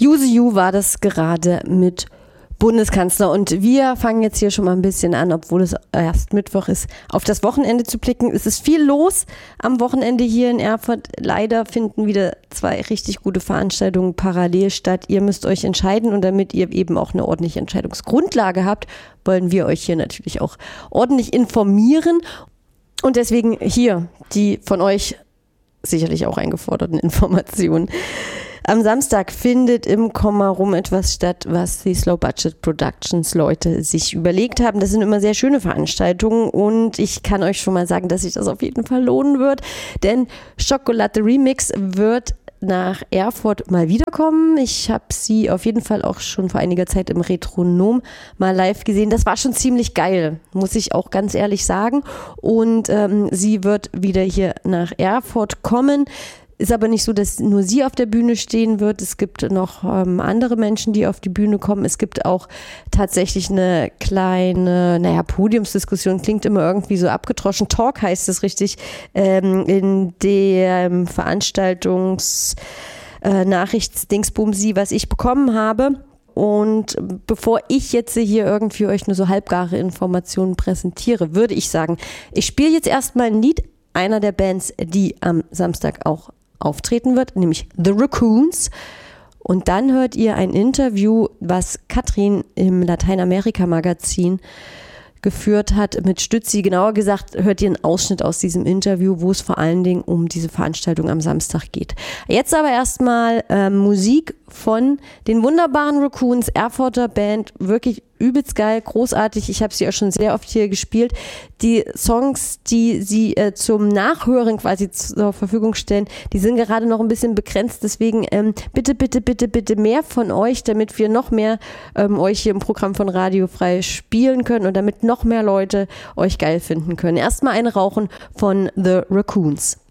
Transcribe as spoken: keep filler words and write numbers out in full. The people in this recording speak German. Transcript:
Use You war das gerade mit Bundeskanzler. Und wir fangen jetzt hier schon mal ein bisschen an, obwohl es erst Mittwoch ist, auf das Wochenende zu blicken. Es ist viel los am Wochenende hier in Erfurt. Leider finden wieder zwei richtig gute Veranstaltungen parallel statt. Ihr müsst euch entscheiden und damit ihr eben auch eine ordentliche Entscheidungsgrundlage habt, wollen wir euch hier natürlich auch ordentlich informieren. Und deswegen hier die von euch sicherlich auch eingeforderten Informationen. Am Samstag findet im Komma rum etwas statt, was die Slow Budget Productions Leute sich überlegt haben. Das sind immer sehr schöne Veranstaltungen und ich kann euch schon mal sagen, dass sich das auf jeden Fall lohnen wird, denn Schokolade Remix wird nach Erfurt mal wiederkommen. Ich habe sie auf jeden Fall auch schon vor einiger Zeit im Retronom mal live gesehen. Das war schon ziemlich geil, muss ich auch ganz ehrlich sagen. Und ähm, sie wird wieder hier nach Erfurt kommen. Ist aber nicht so, dass nur sie auf der Bühne stehen wird. Es gibt noch ähm, andere Menschen, die auf die Bühne kommen. Es gibt auch tatsächlich eine kleine, naja, Podiumsdiskussion, klingt immer irgendwie so abgedroschen. Talk heißt es richtig, ähm, in dem Veranstaltungs-Nachrichts-Dingsbumsi, äh, was ich bekommen habe. Und bevor ich jetzt hier irgendwie euch nur so halbgare Informationen präsentiere, würde ich sagen, ich spiele jetzt erstmal ein Lied einer der Bands, die am Samstag auch auftreten wird, nämlich The Raccoons. Und dann hört ihr ein Interview, was Katrin im Lateinamerika-Magazin geführt hat mit Stützi. Genauer gesagt, hört ihr einen Ausschnitt aus diesem Interview, wo es vor allen Dingen um diese Veranstaltung am Samstag geht. Jetzt aber erstmal äh, Musik von den wunderbaren Raccoons, Erfurter Band, wirklich übelst geil, großartig. Ich habe sie auch schon sehr oft hier gespielt. Die Songs, die sie äh, zum Nachhören quasi zur Verfügung stellen, die sind gerade noch ein bisschen begrenzt. Deswegen ähm, bitte, bitte, bitte, bitte mehr von euch, damit wir noch mehr ähm, euch hier im Programm von Radio Frei spielen können und damit noch mehr Leute euch geil finden können. Erstmal ein Rauchen von The Raccoons.